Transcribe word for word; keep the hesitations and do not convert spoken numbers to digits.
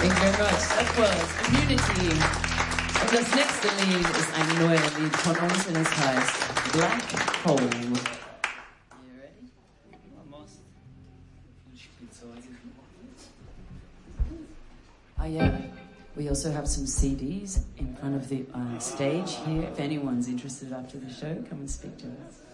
Thank you very much. Das was Community. Und das nächste Lied ist ein neues Lied von uns und es heißt Black Hole. You ready? Almost. Oh yeah. We also have some C Ds in front of the uh, stage here. If anyone's interested after the show, come and speak to us.